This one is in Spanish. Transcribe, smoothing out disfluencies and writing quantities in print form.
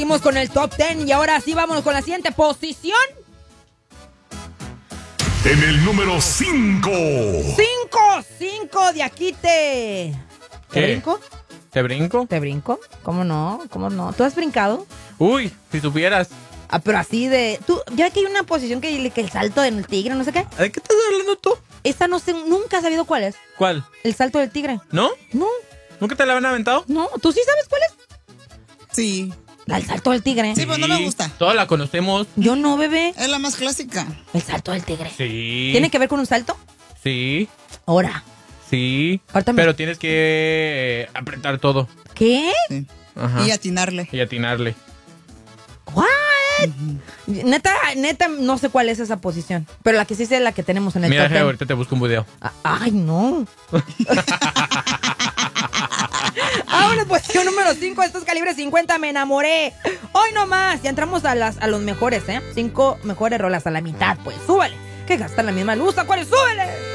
Seguimos con el top 10 y ahora sí vámonos con la siguiente posición. En el número 5. 5 de aquí ¿Te brinco? ¿Te brinco? ¿Te brinco? ¿Cómo no? ¿Tú has brincado? Uy, si supieras. Ah, pero así de... Tú, ya que hay una posición que el salto del tigre, no sé qué. ¿De qué estás hablando tú? Esta no sé, nunca he sabido cuál es. ¿Cuál? El salto del tigre. ¿No? No. ¿Nunca te la habían aventado? No, ¿tú sí sabes cuál es? Sí. El salto del tigre. Sí, pues no me gusta. Todos la conocemos. Yo no, bebé. Es la más clásica. El salto del tigre. Sí. ¿Tiene que ver con un salto? Sí. Ahora. Sí. Ahorita me- Pero tienes que apretar todo. ¿Qué? Sí. Ajá. Y atinarle. Y atinarle. ¿What? Neta, no sé cuál es esa posición. Pero la que sí sé es la que tenemos en el Mira, top 10. ahorita te busco un video. Ay, no. Ahora, posición número 5, estos calibres 50, me enamoré. Hoy nomás, ya entramos a los mejores, 5 mejores rolas a la mitad, pues, súbale. Que gastan la misma luz, ¿a cuáles? ¡Súbele!